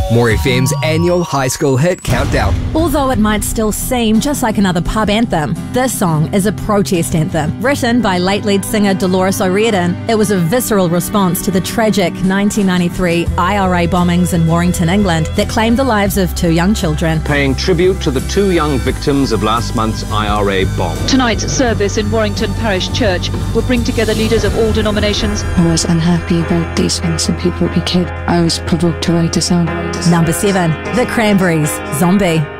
More FM's annual high school hit countdown. Although it might still seem just like another pub anthem, this song is a protest anthem. Written by late lead singer Dolores O'Riordan, it was a visceral response to the tragic 1993 IRA bombings in Warrington, England that claimed the lives of 2 young children. Paying tribute to the 2 young victims of last month's IRA bomb. Tonight's service in Warrington Parish Church will bring together leaders of all denominations. I was unhappy about these innocent people because I was provoked to write a song. Number 7, The Cranberries, Zombie.